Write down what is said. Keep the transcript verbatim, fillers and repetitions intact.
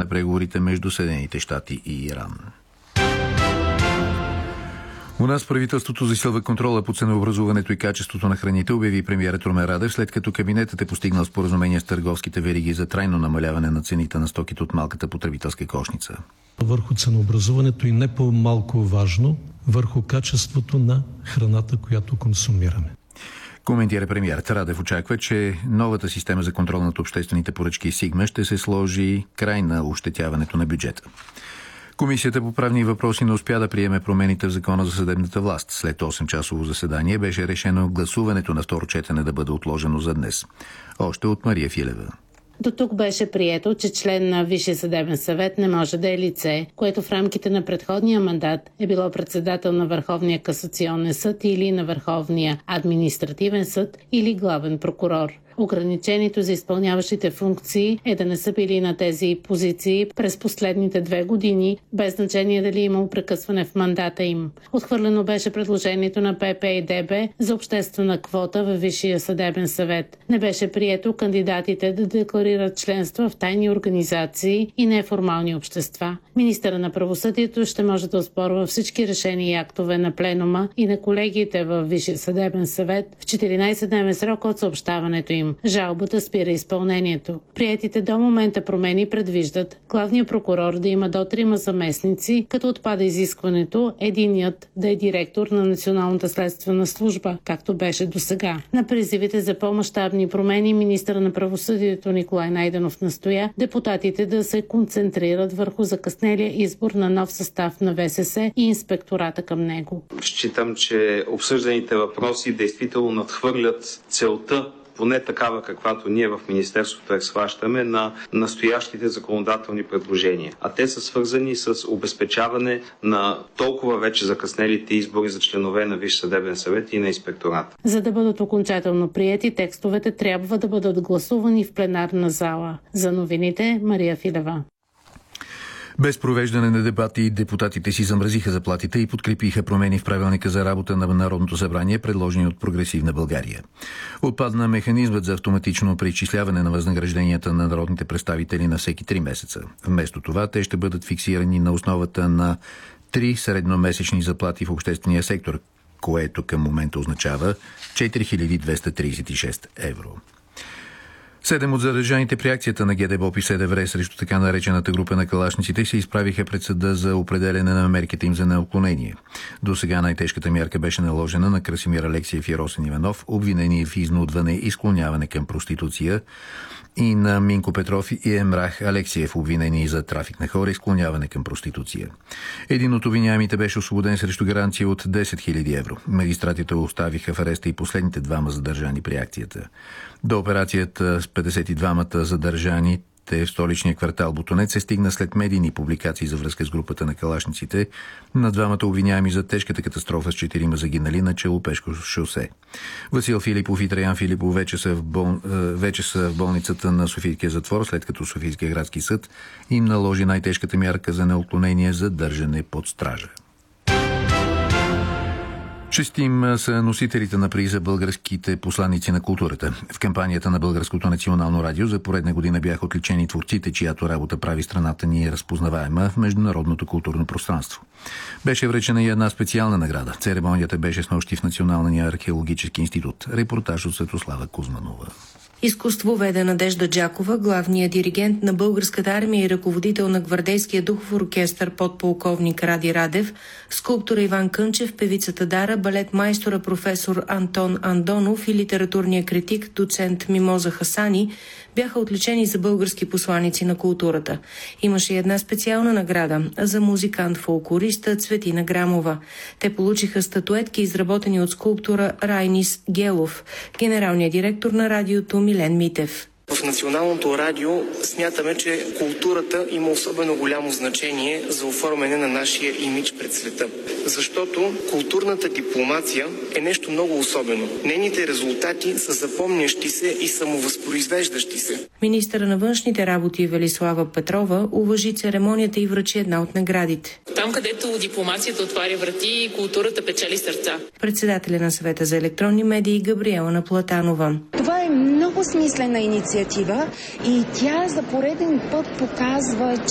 на преговорите между Съединените щати и Иран. У нас правителството засилва контрола по ценообразуването и качеството на храните, обяви премиерът Румен Радев, след като кабинетът е постигнал споразумение с търговските вериги за трайно намаляване на цените на стоките от малката потребителска кошница. Върху ценообразуването и не по-малко важно, върху качеството на храната, която консумираме. Коментира премиерът. Радев очаква, че новата система за контрол над обществените поръчки Сигма ще се сложи край на ощетяването на бюджета. Комисията по правни въпроси не успя да приеме промените в Закона за съдебната власт. След осем-часово заседание беше решено гласуването на второ четене да бъде отложено за днес. Още от Мария Филева. До тук беше прието, че член на Висшия съдебен съвет не може да е лице, което в рамките на предходния мандат е било председател на Върховния касационен съд или на Върховния административен съд или главен прокурор. Ограничението за изпълняващите функции е да не са били на тези позиции през последните две години, без значение дали има прекъсване в мандата им. Отхвърлено беше предложението на П П и Д Б за обществена квота във Висшия съдебен съвет. Не беше прието кандидатите да декларират членства в тайни организации и неформални общества. Министърът на правосъдието ще може да оспорва всички решения и актове на пленума и на колегиите във Висшия съдебен съвет в четиринайсетдневен срок от съобщаването им. Жалбата спира изпълнението. Приетите до момента промени предвиждат главният прокурор да има до трима заместници, като отпада изискването единият да е директор на Националната следствена служба, както беше досега. На призивите за по-мащабни промени министър на правосъдието Николай Найденов настоя депутатите да се концентрират върху закъснелия избор на нов състав на В С С и инспектората към него. Считам, че обсъжданите въпроси действително надхвърлят целта, поне такава, каквато ние в Министерството схващаме, на настоящите законодателни предложения. А те са свързани с обезпечаване на толкова вече закъснелите избори за членове на Висш съдебен съвет и на инспекторат. За да бъдат окончателно приети, текстовете трябва да бъдат гласувани в пленарна зала. За новините, Мария Филева. Без провеждане на дебати, депутатите си замразиха заплатите и подкрепиха промени в правилника за работа на Народното събрание, предложени от Прогресивна България. Отпадна механизмът за автоматично преизчисляване на възнагражденията на народните представители на всеки три месеца. Вместо това, те ще бъдат фиксирани на основата на три средномесечни заплати в обществения сектор, което към момента означава четири хиляди двеста тридесет и шест евро. Седем от задържаните при акцията на Г Д Б О П и С Д В Р срещу така наречената група на калашниците се изправиха пред съда за определене на мерките им за неотклонение. До сега най-тежката мярка беше наложена на Красимир Алексиев и Росен Иванов, обвинени в изнудване и склоняване към проституция, и на Минко Петров и Емрах Алексиев, обвинени за трафик на хора и склоняване към проституция. Един от обвиняемите беше освободен срещу гаранция от десет хиляди евро. Магистратите оставиха в ареста и последните двама задържани при акцията. До операцията с петдесет и двамата задържани в столичния квартал Бутонец се стигна след медийни публикации за връзка с групата на калашниците на двамата обвиняеми за тежката катастрофа с четирима загинали на Челопешко шосе. Васил Филипов и Траян Филипов вече са в, бол... вече са в болницата на Софийския затвор, след като Софийския градски съд им наложи най-тежката мярка за неотклонение за държане под стража. Шестим са носителите на приза българските посланици на културата. В кампанията на Българското национално радио за поредна година бяха отличени творците, чиято работа прави страната ни разпознаваема в международното културно пространство. Беше връчена и една специална награда. Церемонията беше снощи в Националния археологически институт. Репортаж от Светослава Кузманова. Изкуствоведе Надежда Джакова, главният диригент на Българската армия и ръководител на гвардейския духов оркестър подполковник Ради Радев, скулптора Иван Кънчев, певицата Дара, балетмайстора професор Антон Андонов и литературния критик доцент Мимоза Хасани бяха отличени за български посланици на културата. Имаше и една специална награда за музикант-фолклориста Цветина Грамова. Те получиха статуетки, изработени от скулптора Райнис Гелов, генералният директор на радиото Милен Митев. В Националното радио смятаме, че културата има особено голямо значение за оформяне на нашия имидж пред света. Защото културната дипломация е нещо много особено. Нейните резултати са запомнящи се и самовъзпроизвеждащи се. Министъра на външните работи Велислава Петрова уважи церемонията и връчи една от наградите. Там, където дипломацията отваря врати, културата печели сърца. Председателя на Съвета за електронни медии Габриела Наплатанова. Това е много смислена инициатива и тя за пореден път показва,